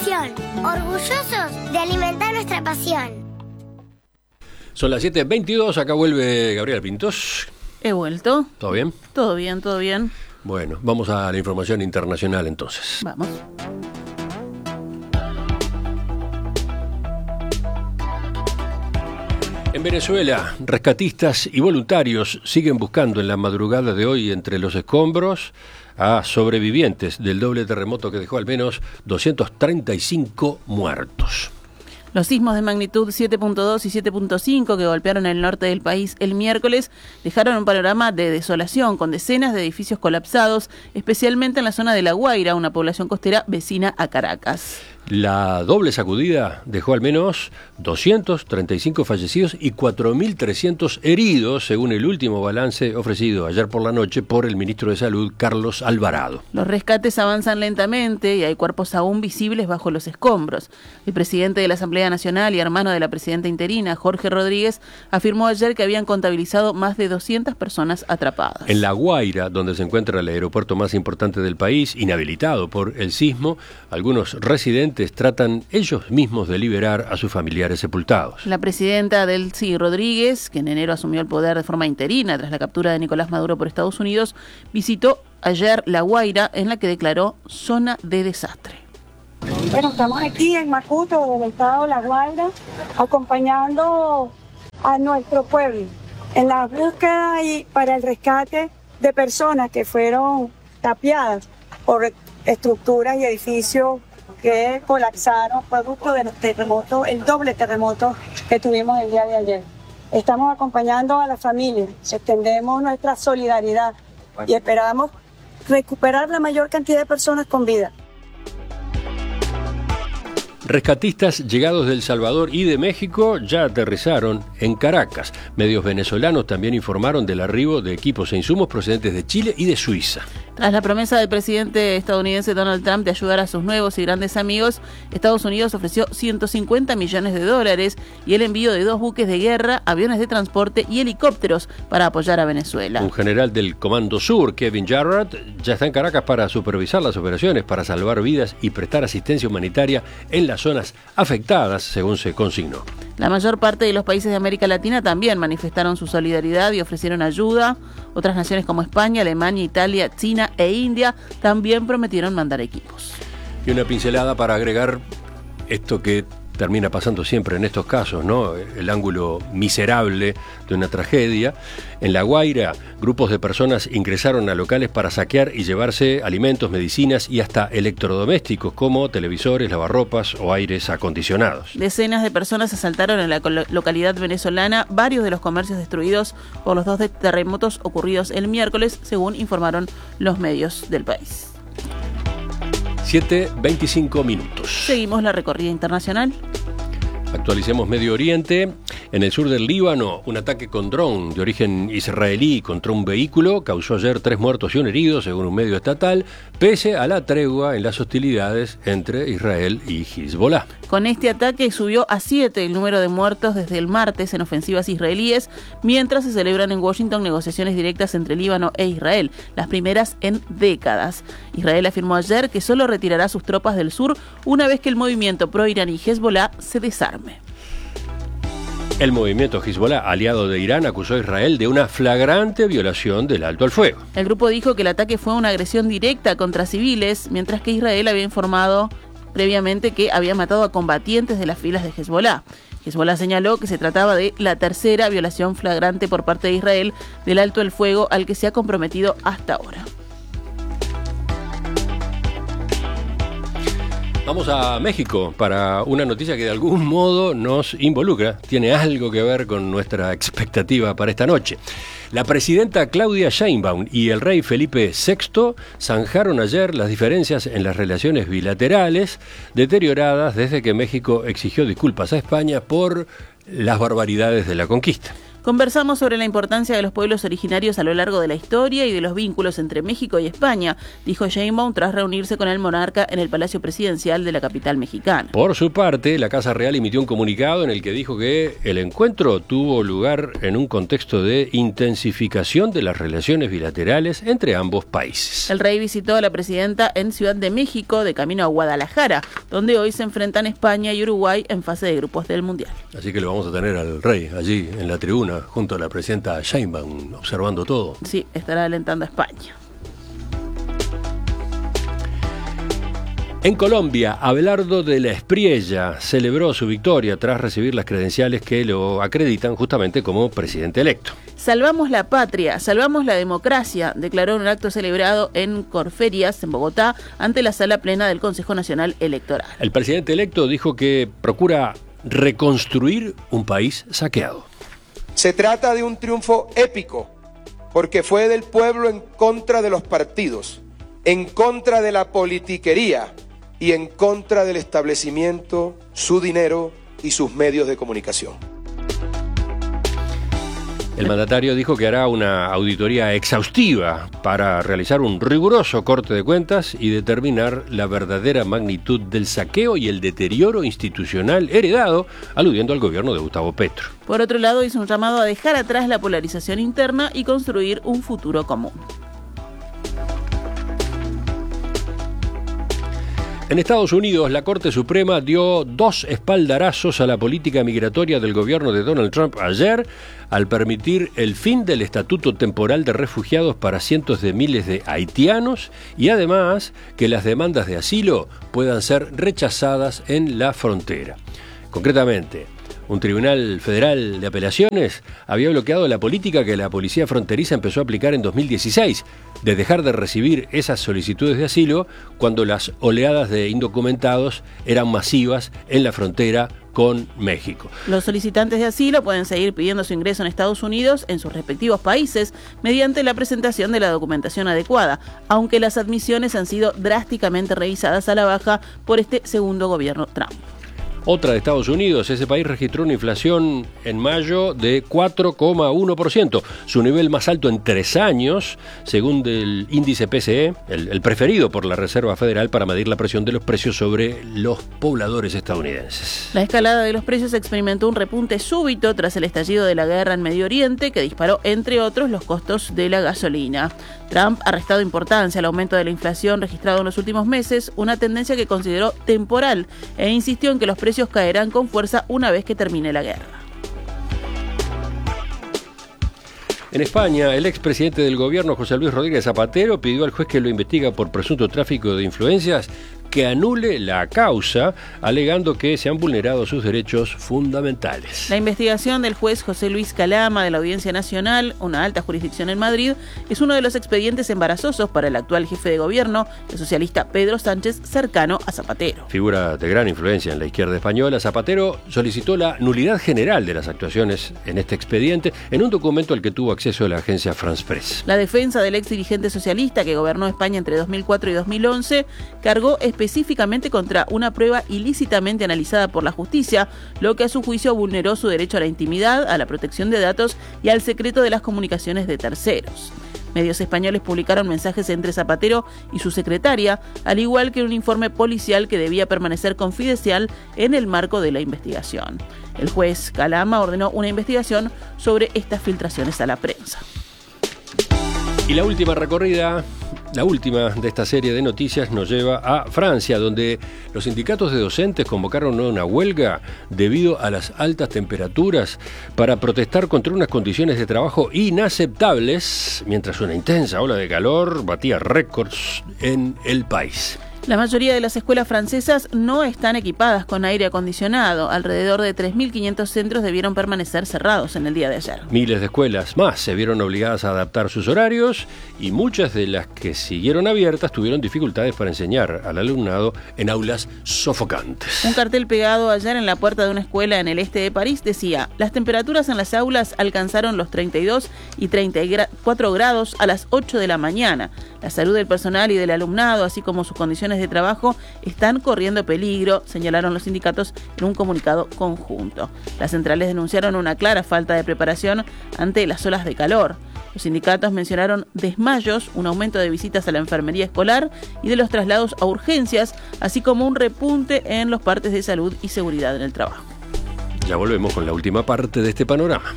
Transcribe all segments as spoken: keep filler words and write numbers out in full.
Nación, orgullosos de alimentar nuestra pasión. Son las siete veintidós, acá vuelve Gabriela Pintos. He vuelto. ¿Todo bien? Todo bien, todo bien. Bueno, vamos a la información internacional entonces. Vamos. En Venezuela, rescatistas y voluntarios siguen buscando en la madrugada de hoy entre los escombros a sobrevivientes del doble terremoto que dejó al menos doscientos treinta y cinco muertos. Los sismos de magnitud siete punto dos y siete punto cinco que golpearon el norte del país el miércoles dejaron un panorama de desolación con decenas de edificios colapsados, especialmente en la zona de La Guaira, una población costera vecina a Caracas. La doble sacudida dejó al menos doscientos treinta y cinco fallecidos y cuatro mil trescientos heridos, según el último balance ofrecido ayer por la noche por el ministro de Salud, Carlos Alvarado. Los rescates avanzan lentamente y hay cuerpos aún visibles bajo los escombros. El presidente de la Asamblea Nacional y hermano de la presidenta interina, Jorge Rodríguez, afirmó ayer que habían contabilizado más de doscientas personas atrapadas. En La Guaira, donde se encuentra el aeropuerto más importante del país, inhabilitado por el sismo, algunos residentes tratan ellos mismos de liberar a sus familiares sepultados. La presidenta Delcy Rodríguez, que en enero asumió el poder de forma interina tras la captura de Nicolás Maduro por Estados Unidos, visitó ayer La Guaira, en la que declaró zona de desastre. Bueno, estamos aquí en Macuto, en el estado de La Guaira, acompañando a nuestro pueblo en la búsqueda y para el rescate de personas que fueron tapiadas por estructuras y edificios que colapsaron producto del terremoto, el doble terremoto que tuvimos el día de ayer. Estamos acompañando a la familia, extendemos nuestra solidaridad y esperamos recuperar la mayor cantidad de personas con vida. Rescatistas llegados de El Salvador y de México ya aterrizaron en Caracas. Medios venezolanos también informaron del arribo de equipos e insumos procedentes de Chile y de Suiza. Tras la promesa del presidente estadounidense Donald Trump de ayudar a sus nuevos y grandes amigos, Estados Unidos ofreció ciento cincuenta millones de dólares y el envío de dos buques de guerra, aviones de transporte y helicópteros para apoyar a Venezuela. Un general del Comando Sur, Kevin Jarrett, ya está en Caracas para supervisar las operaciones, para salvar vidas y prestar asistencia humanitaria en las zonas afectadas, según se consignó. La mayor parte de los países de América Latina también manifestaron su solidaridad y ofrecieron ayuda. Otras naciones como España, Alemania, Italia, China e India también prometieron mandar equipos. Y una pincelada para agregar esto que termina pasando siempre en estos casos, ¿no? El ángulo miserable de una tragedia. En La Guaira, grupos de personas ingresaron a locales para saquear y llevarse alimentos, medicinas y hasta electrodomésticos como televisores, lavarropas o aires acondicionados. Decenas de personas asaltaron en la localidad venezolana varios de los comercios destruidos por los dos terremotos ocurridos el miércoles, según informaron los medios del país. siete veinticinco minutos. Seguimos la recorrida internacional. Actualicemos Medio Oriente. En el sur del Líbano, un ataque con dron de origen israelí contra un vehículo causó ayer tres muertos y un herido, según un medio estatal, pese a la tregua en las hostilidades entre Israel y Hezbollah. Con este ataque subió a siete el número de muertos desde el martes en ofensivas israelíes, mientras se celebran en Washington negociaciones directas entre Líbano e Israel, las primeras en décadas. Israel afirmó ayer que solo retirará sus tropas del sur una vez que el movimiento pro-iraní Hezbollah se desarme. El movimiento Hezbollah, aliado de Irán, acusó a Israel de una flagrante violación del alto al fuego. El grupo dijo que el ataque fue una agresión directa contra civiles, mientras que Israel había informado previamente que había matado a combatientes de las filas de Hezbollah. Hezbollah señaló que se trataba de la tercera violación flagrante por parte de Israel del alto al fuego al que se ha comprometido hasta ahora. Vamos a México para una noticia que de algún modo nos involucra, tiene algo que ver con nuestra expectativa para esta noche. La presidenta Claudia Sheinbaum y el rey Felipe sexto zanjaron ayer las diferencias en las relaciones bilaterales, deterioradas desde que México exigió disculpas a España por las barbaridades de la conquista. Conversamos sobre la importancia de los pueblos originarios a lo largo de la historia y de los vínculos entre México y España, dijo Sheinbaum tras reunirse con el monarca en el Palacio Presidencial de la capital mexicana. Por su parte, la Casa Real emitió un comunicado en el que dijo que el encuentro tuvo lugar en un contexto de intensificación de las relaciones bilaterales entre ambos países. El rey visitó a la presidenta en Ciudad de México de camino a Guadalajara, donde hoy se enfrentan España y Uruguay en fase de grupos del Mundial. Así que lo vamos a tener al rey allí en la tribuna junto a la presidenta Sheinbaum observando todo. Sí, estará alentando a España. En Colombia, Abelardo de la Espriella celebró su victoria tras recibir las credenciales que lo acreditan justamente como presidente electo. Salvamos la patria, salvamos la democracia, declaró en un acto celebrado en Corferias, en Bogotá, ante la sala plena del Consejo Nacional Electoral. El presidente electo dijo que procura reconstruir un país saqueado. Se trata de un triunfo épico, porque fue del pueblo en contra de los partidos, en contra de la politiquería y en contra del establecimiento, su dinero y sus medios de comunicación. El mandatario dijo que hará una auditoría exhaustiva para realizar un riguroso corte de cuentas y determinar la verdadera magnitud del saqueo y el deterioro institucional heredado, aludiendo al gobierno de Gustavo Petro. Por otro lado, hizo un llamado a dejar atrás la polarización interna y construir un futuro común. En Estados Unidos, la Corte Suprema dio dos espaldarazos a la política migratoria del gobierno de Donald Trump ayer al permitir el fin del estatuto temporal de refugiados para cientos de miles de haitianos y además que las demandas de asilo puedan ser rechazadas en la frontera. Concretamente, un tribunal federal de apelaciones había bloqueado la política que la policía fronteriza empezó a aplicar en dos mil dieciséis, de dejar de recibir esas solicitudes de asilo cuando las oleadas de indocumentados eran masivas en la frontera con México. Los solicitantes de asilo pueden seguir pidiendo su ingreso en Estados Unidos en sus respectivos países mediante la presentación de la documentación adecuada, aunque las admisiones han sido drásticamente revisadas a la baja por este segundo gobierno Trump. Otra de Estados Unidos, ese país registró una inflación en mayo de cuatro coma uno por ciento, su nivel más alto en tres años, según el índice P C E, el, el preferido por la Reserva Federal para medir la presión de los precios sobre los pobladores estadounidenses. La escalada de los precios experimentó un repunte súbito tras el estallido de la guerra en Medio Oriente, que disparó, entre otros, los costos de la gasolina. Trump ha restado importancia al aumento de la inflación registrado en los últimos meses, una tendencia que consideró temporal, e insistió en que los precios caerán con fuerza una vez que termine la guerra. En España, el expresidente del gobierno, José Luis Rodríguez Zapatero, pidió al juez que lo investiga por presunto tráfico de influencias que anule la causa, alegando que se han vulnerado sus derechos fundamentales. La investigación del juez José Luis Calama de la Audiencia Nacional, una alta jurisdicción en Madrid, es uno de los expedientes embarazosos para el actual jefe de gobierno, el socialista Pedro Sánchez, cercano a Zapatero. Figura de gran influencia en la izquierda española, Zapatero solicitó la nulidad general de las actuaciones en este expediente en un documento al que tuvo acceso la agencia France Press. La defensa del ex dirigente socialista que gobernó España entre dos mil cuatro y dos mil once cargó específicamente contra una prueba ilícitamente analizada por la justicia, lo que a su juicio vulneró su derecho a la intimidad, a la protección de datos y al secreto de las comunicaciones de terceros. Medios españoles publicaron mensajes entre Zapatero y su secretaria, al igual que un informe policial que debía permanecer confidencial en el marco de la investigación. El juez Calama ordenó una investigación sobre estas filtraciones a la prensa. Y la última recorrida, la última de esta serie de noticias nos lleva a Francia, donde los sindicatos de docentes convocaron una huelga debido a las altas temperaturas para protestar contra unas condiciones de trabajo inaceptables, mientras una intensa ola de calor batía récords en el país. La mayoría de las escuelas francesas no están equipadas con aire acondicionado. Alrededor de tres mil quinientos centros debieron permanecer cerrados en el día de ayer. Miles de escuelas más se vieron obligadas a adaptar sus horarios y muchas de las que siguieron abiertas tuvieron dificultades para enseñar al alumnado en aulas sofocantes. Un cartel pegado ayer en la puerta de una escuela en el este de París decía: las temperaturas en las aulas alcanzaron los treinta y dos y treinta y cuatro grados a las ocho de la mañana. La salud del personal y del alumnado, así como sus condiciones condiciones de trabajo están corriendo peligro, señalaron los sindicatos en un comunicado conjunto. Las centrales denunciaron una clara falta de preparación ante las olas de calor. Los sindicatos mencionaron desmayos, un aumento de visitas a la enfermería escolar y de los traslados a urgencias, así como un repunte en los partes de salud y seguridad en el trabajo. Ya volvemos con la última parte de este panorama.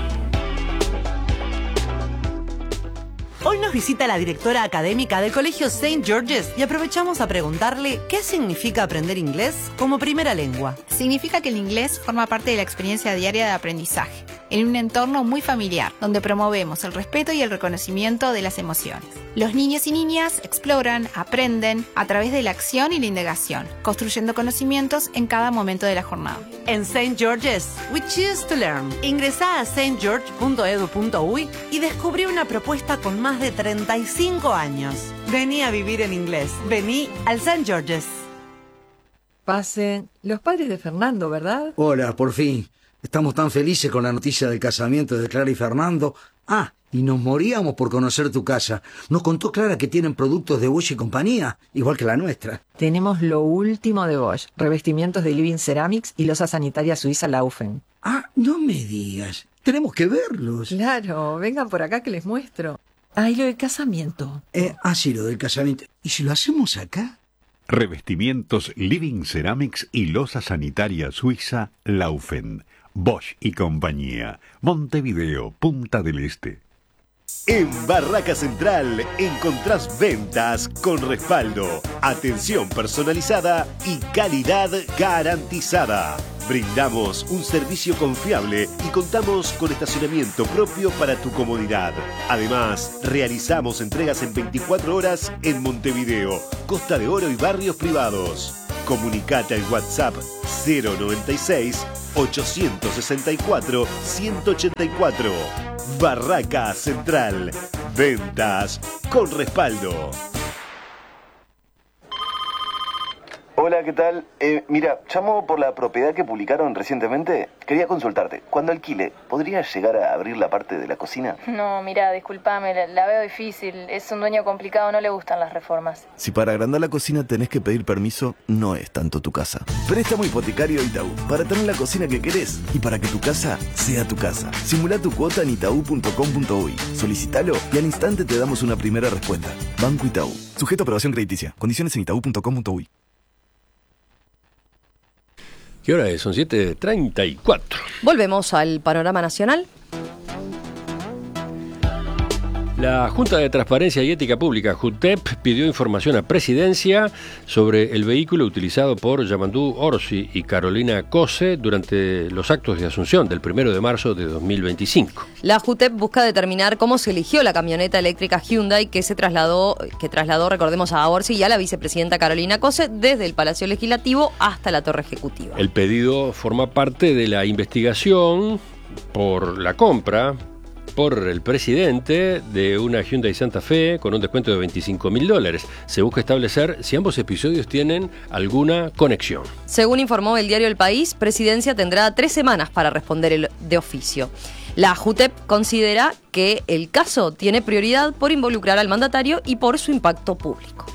Hoy nos visita la directora académica del Colegio Saint George's y aprovechamos a preguntarle qué significa aprender inglés como primera lengua. Significa que el inglés forma parte de la experiencia diaria de aprendizaje, en un entorno muy familiar, donde promovemos el respeto y el reconocimiento de las emociones. Los niños y niñas exploran, aprenden a través de la acción y la indagación, construyendo conocimientos en cada momento de la jornada. En Saint George's, we choose to learn. Ingresá a saint george punto edu punto uy y descubrí una propuesta con más de treinta y cinco años. Vení a vivir en inglés. Vení al Saint George's. Pasen. Los padres de Fernando, ¿verdad? Hola, por fin. Estamos tan felices con la noticia del casamiento de Clara y Fernando. Ah, y nos moríamos por conocer tu casa. Nos contó Clara que tienen productos de Bosch y compañía, igual que la nuestra. Tenemos lo último de Bosch, revestimientos de Living Ceramics y losa sanitaria suiza Laufen. Ah, no me digas. Tenemos que verlos. Claro, vengan por acá que les muestro. Ah, y lo del casamiento. Eh, ah, sí, lo del casamiento. ¿Y si lo hacemos acá? Revestimientos Living Ceramics y losa sanitaria suiza Laufen. Bosch y compañía. Montevideo, Punta del Este. En Barraca Central encontrás ventas con respaldo, atención personalizada y calidad garantizada. Brindamos un servicio confiable y contamos con estacionamiento propio para tu comodidad. Además, realizamos entregas en veinticuatro horas en Montevideo, Costa de Oro y barrios privados. Comunicate al WhatsApp cero noventa y seis, ochocientos sesenta y cuatro, ciento ochenta y cuatro. Barraca Central. Ventas con respaldo. Hola, ¿qué tal? Eh, mira, llamo por la propiedad que publicaron recientemente. Quería consultarte. Cuando alquile, ¿podría llegar a abrir la parte de la cocina? No, mira, discúlpame, la, la veo difícil. Es un dueño complicado, no le gustan las reformas. Si para agrandar la cocina tenés que pedir permiso, no es tanto tu casa. Préstamo hipotecario Itaú, para tener la cocina que querés y para que tu casa sea tu casa. Simulá tu cuota en itaú punto com punto uy. Solicitalo y al instante te damos una primera respuesta. Banco Itaú. Sujeto a aprobación crediticia. Condiciones en itaú punto com punto uy. ¿Qué hora es? Son siete treinta y cuatro. Volvemos al panorama nacional. La Junta de Transparencia y Ética Pública, JUTEP, pidió información a Presidencia sobre el vehículo utilizado por Yamandú Orsi y Carolina Cose durante los actos de Asunción del primero de marzo de dos mil veinticinco. La JUTEP busca determinar cómo se eligió la camioneta eléctrica Hyundai que se trasladó, que trasladó, recordemos, a Orsi y a la vicepresidenta Carolina Cose desde el Palacio Legislativo hasta la Torre Ejecutiva. El pedido forma parte de la investigación por la compra por el presidente de una Hyundai Santa Fe con un descuento de veinticinco mil dólares. Se busca establecer si ambos episodios tienen alguna conexión. Según informó el diario El País, Presidencia tendrá tres semanas para responder el de oficio. La JUTEP considera que el caso tiene prioridad por involucrar al mandatario y por su impacto público.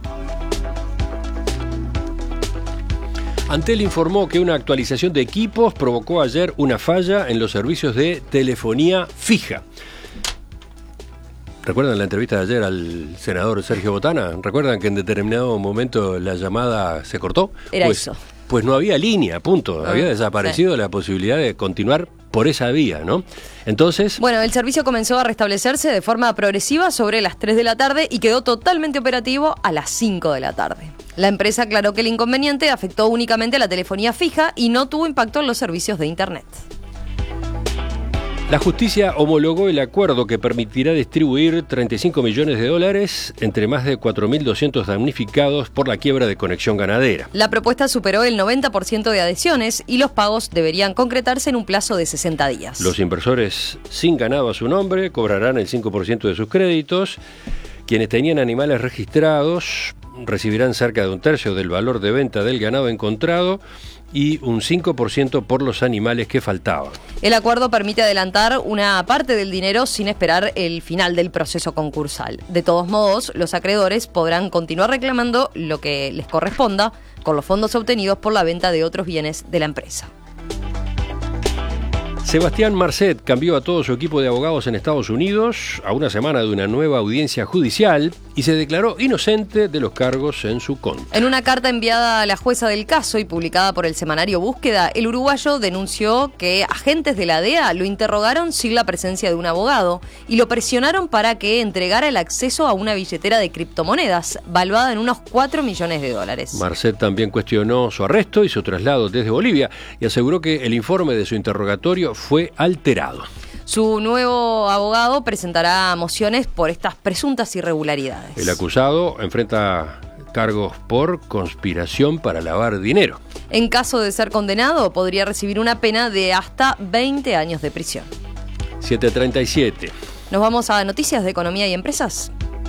Antel informó que una actualización de equipos provocó ayer una falla en los servicios de telefonía fija. ¿Recuerdan la entrevista de ayer al senador Sergio Botana? ¿Recuerdan que en determinado momento la llamada se cortó? Era pues, eso. Pues no había línea, punto. Ah, había desaparecido sí. la posibilidad de continuar por esa vía, ¿no? Entonces... Bueno, el servicio comenzó a restablecerse de forma progresiva sobre las tres de la tarde y quedó totalmente operativo a las cinco de la tarde. La empresa aclaró que el inconveniente afectó únicamente a la telefonía fija y no tuvo impacto en los servicios de Internet. La justicia homologó el acuerdo que permitirá distribuir treinta y cinco millones de dólares entre más de cuatro mil doscientos damnificados por la quiebra de Conexión Ganadera. La propuesta superó el noventa por ciento de adhesiones y los pagos deberían concretarse en un plazo de sesenta días. Los inversores sin ganado a su nombre cobrarán el cinco por ciento de sus créditos. Quienes tenían animales registrados recibirán cerca de un tercio del valor de venta del ganado encontrado y un cinco por ciento por los animales que faltaban. El acuerdo permite adelantar una parte del dinero sin esperar el final del proceso concursal. De todos modos, los acreedores podrán continuar reclamando lo que les corresponda con los fondos obtenidos por la venta de otros bienes de la empresa. Sebastián Marcet cambió a todo su equipo de abogados en Estados Unidos a una semana de una nueva audiencia judicial y se declaró inocente de los cargos en su contra. En una carta enviada a la jueza del caso y publicada por el semanario Búsqueda, el uruguayo denunció que agentes de la D E A lo interrogaron sin la presencia de un abogado y lo presionaron para que entregara el acceso a una billetera de criptomonedas valuada en unos cuatro millones de dólares. Marcet también cuestionó su arresto y su traslado desde Bolivia y aseguró que el informe de su interrogatorio fue alterado. Su nuevo abogado presentará mociones por estas presuntas irregularidades. El acusado enfrenta cargos por conspiración para lavar dinero. En caso de ser condenado, podría recibir una pena de hasta veinte años de prisión. siete treinta y siete. Nos vamos a noticias de economía y empresas.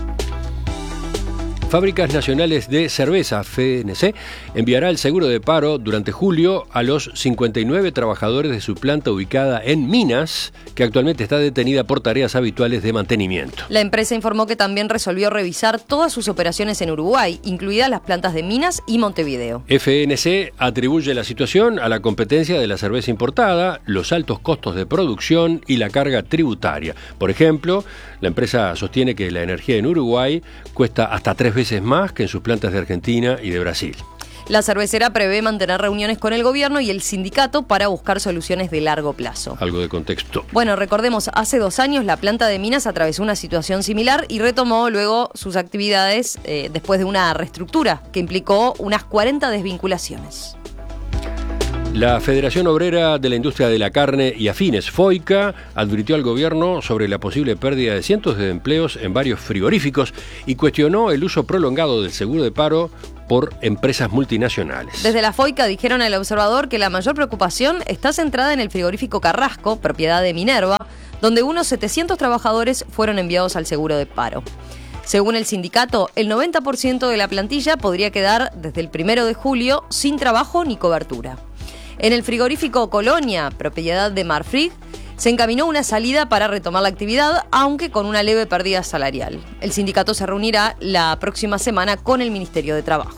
Fábricas Nacionales de Cerveza, F N C, enviará el seguro de paro durante julio a los cincuenta y nueve trabajadores de su planta ubicada en Minas, que actualmente está detenida por tareas habituales de mantenimiento. La empresa informó que también resolvió revisar todas sus operaciones en Uruguay, incluidas las plantas de Minas y Montevideo. F N C atribuye la situación a la competencia de la cerveza importada, los altos costos de producción y la carga tributaria. Por ejemplo, la empresa sostiene que la energía en Uruguay cuesta hasta tres veces más que en sus plantas de Argentina y de Brasil. La cervecera prevé mantener reuniones con el gobierno y el sindicato para buscar soluciones de largo plazo. Algo de contexto. Bueno, recordemos, hace dos años la planta de Minas atravesó una situación similar y retomó luego sus actividades eh, después de una reestructura que implicó unas cuarenta desvinculaciones. La Federación Obrera de la Industria de la Carne y Afines, FOICA, advirtió al gobierno sobre la posible pérdida de cientos de empleos en varios frigoríficos y cuestionó el uso prolongado del seguro de paro por empresas multinacionales. Desde la FOICA dijeron al observador que la mayor preocupación está centrada en el frigorífico Carrasco, propiedad de Minerva, donde unos setecientos trabajadores fueron enviados al seguro de paro. Según el sindicato, el noventa por ciento de la plantilla podría quedar desde el primero de julio sin trabajo ni cobertura. En el frigorífico Colonia, propiedad de Marfrig, se encaminó una salida para retomar la actividad, aunque con una leve pérdida salarial. El sindicato se reunirá la próxima semana con el Ministerio de Trabajo.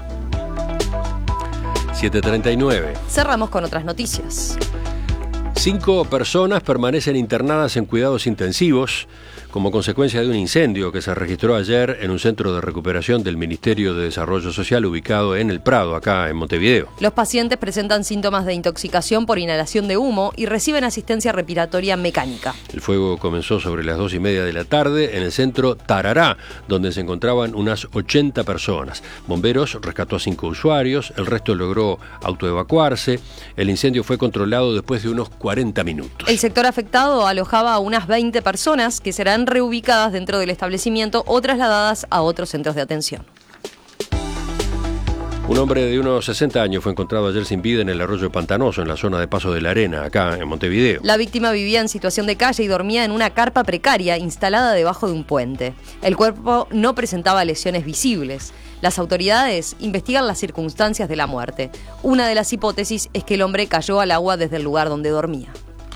siete treinta y nueve. Cerramos con otras noticias. Cinco personas permanecen internadas en cuidados intensivos como consecuencia de un incendio que se registró ayer en un centro de recuperación del Ministerio de Desarrollo Social ubicado en El Prado, acá en Montevideo. Los pacientes presentan síntomas de intoxicación por inhalación de humo y reciben asistencia respiratoria mecánica. El fuego comenzó sobre las dos y media de la tarde en el centro Tarará, donde se encontraban unas ochenta personas. Bomberos rescató a cinco usuarios, el resto logró autoevacuarse. El incendio fue controlado después de unos cuarenta minutos. El sector afectado alojaba a unas veinte personas que serán reubicadas dentro del establecimiento o trasladadas a otros centros de atención. Un hombre de unos sesenta años fue encontrado ayer sin vida en el arroyo Pantanoso, en la zona de Paso de la Arena, acá en Montevideo. La víctima vivía en situación de calle y dormía en una carpa precaria instalada debajo de un puente. El cuerpo no presentaba lesiones visibles. Las autoridades investigan las circunstancias de la muerte. Una de las hipótesis es que el hombre cayó al agua desde el lugar donde dormía.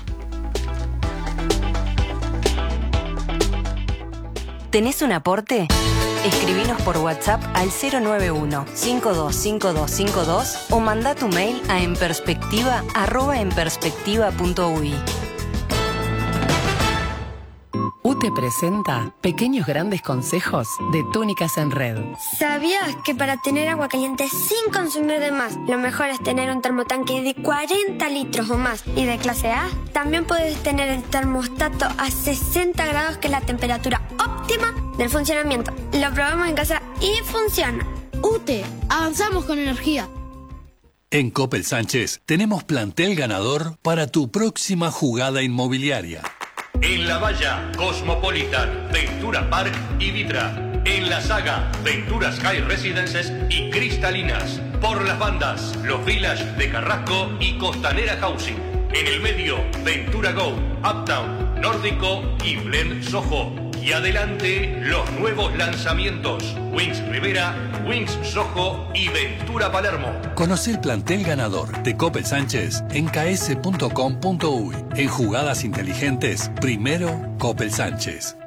¿Tenés un aporte? Escribinos por WhatsApp al cero nueve uno, cinco dos cinco dos cinco dos o manda tu mail a enperspectiva arroba enperspectiva punto uy. U T E presenta Pequeños Grandes Consejos de Túnicas en Red. ¿Sabías que para tener agua caliente sin consumir de más, lo mejor es tener un termotanque de cuarenta litros o más y de clase A? También puedes tener el termostato a sesenta grados, que es la temperatura óptima del funcionamiento. Lo probamos en casa y funciona. U T E, avanzamos con energía. En Coppel Sánchez tenemos plantel ganador para tu próxima jugada inmobiliaria. En La Valla, Cosmopolitan, Ventura Park y Vitra. En La Saga, Ventura Sky Residences y Cristalinas. Por las bandas, los Village de Carrasco y Costanera Housing. En el medio, Ventura Go, Uptown, Nórdico y Blend Soho. Y adelante los nuevos lanzamientos. Wings Rivera, Wings Soho y Ventura Palermo. Conoce el plantel ganador de Coppel Sánchez en k s punto com punto u y. En jugadas inteligentes, primero Coppel Sánchez.